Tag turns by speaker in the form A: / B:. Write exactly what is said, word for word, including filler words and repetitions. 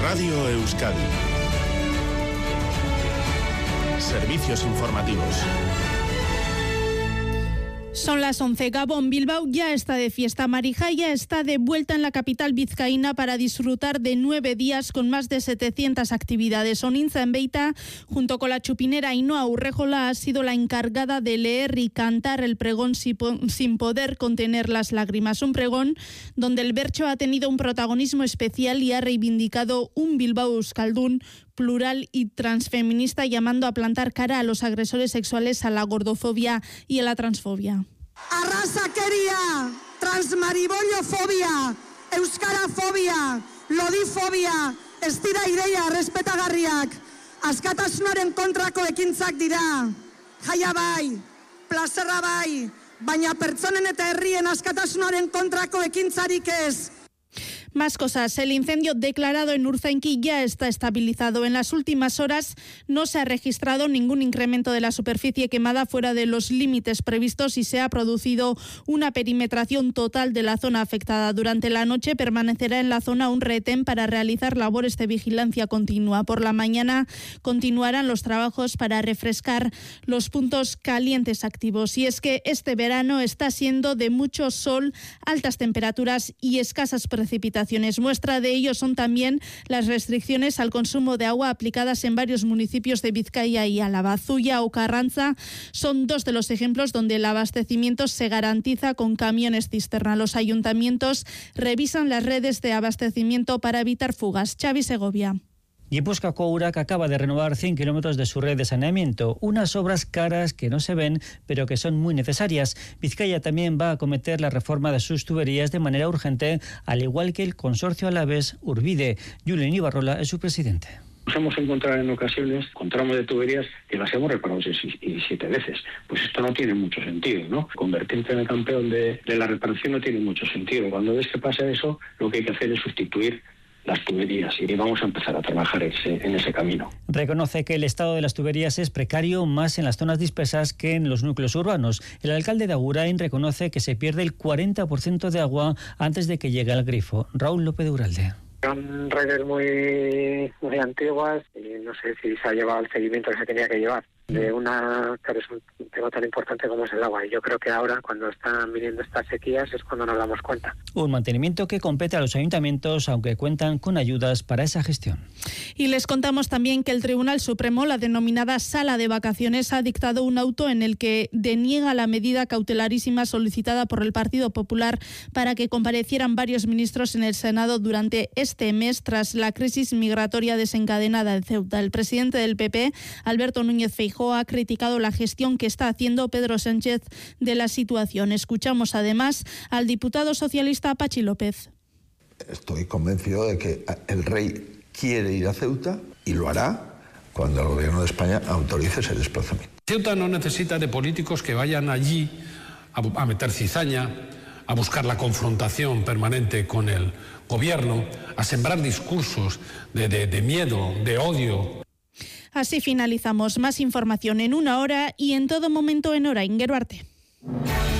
A: Radio Euskadi. Servicios informativos.
B: Son las once. Gabón, Bilbao ya está de fiesta. Marija ya está de vuelta en la capital vizcaína para disfrutar de nueve días con más de setecientas actividades. Onintza Enbeita, junto con la chupinera Ainhoa Urrejola, ha sido la encargada de leer y cantar el pregón sin poder contener las lágrimas. Un pregón donde el bertso ha tenido un protagonismo especial y ha reivindicado un Bilbao euskaldun plural y transfeminista, llamando a plantar cara a los agresores sexuales, a la gordofobia y a la transfobia.
C: Arrasakeria, transmaribollofobia, euskarafobia, lodifobia, ez dira ideia respetagarriak, askatasunaren kontrako ekintzak dira. Jaia bai, plazerra bai, baina pertsonen eta herrien askatasunaren kontrako ekintzarik ez.
B: Más cosas. El incendio declarado en Urzainki ya está estabilizado. En las últimas horas no se ha registrado ningún incremento de la superficie quemada fuera de los límites previstos y se ha producido una perimetración total de la zona afectada. Durante la noche permanecerá en la zona un retén para realizar labores de vigilancia continua. Por la mañana continuarán los trabajos para refrescar los puntos calientes activos. Y es que este verano está siendo de mucho sol, altas temperaturas y escasas precipitaciones. Muestra de ello son también las restricciones al consumo de agua aplicadas en varios municipios de Vizcaya y Álava. Zuia o Carranza son dos de los ejemplos donde el abastecimiento se garantiza con camiones cisterna. Los ayuntamientos revisan las redes de abastecimiento para evitar fugas. Xavi Segovia.
D: Guipúzcoako Urak acaba de renovar cien kilómetros de su red de saneamiento, unas obras caras que no se ven, pero que son muy necesarias. Vizcaya también va a acometer la reforma de sus tuberías de manera urgente, al igual que el consorcio alavés Urbide. Julen Ibarrola es su presidente.
E: Nos hemos encontrado en ocasiones con tramos de tuberías que las hemos reparado seis y siete veces. Pues esto no tiene mucho sentido, ¿no? Convertirte en el campeón de, de la reparación no tiene mucho sentido. Cuando ves que pasa eso, lo que hay que hacer es sustituir las tuberías y vamos a empezar a trabajar ese, en ese camino.
D: Reconoce que el estado de las tuberías es precario más en las zonas dispersas que en los núcleos urbanos. El alcalde de Agurain reconoce que se pierde el cuarenta por ciento de agua antes de que llegue al grifo. Raúl López de Uralde.
F: Son redes muy, muy antiguas y no sé si se ha llevado el seguimiento que se tenía que llevar de una que es un tema tan importante como es el agua. Y yo creo que ahora, cuando están viniendo estas sequías, es cuando nos damos cuenta.
D: Un mantenimiento que compete a los ayuntamientos, aunque cuentan con ayudas para esa gestión.
B: Y les contamos también que el Tribunal Supremo, la denominada Sala de Vacaciones, ha dictado un auto en el que deniega la medida cautelarísima solicitada por el Partido Popular para que comparecieran varios ministros en el Senado durante este mes tras la crisis migratoria desencadenada en Ceuta. El presidente del P P, Alberto Núñez Feijóo, ha criticado la gestión que está haciendo Pedro Sánchez de la situación. Escuchamos además al diputado socialista Pachi López.
G: Estoy convencido de que el rey quiere ir a Ceuta y lo hará cuando el gobierno de España autorice ese desplazamiento.
H: Ceuta no necesita de políticos que vayan allí a, a meter cizaña, a buscar la confrontación permanente con el gobierno, a sembrar discursos de, de, de miedo, de odio.
B: Así finalizamos. Más información en una hora y en todo momento en Orain. Gero arte.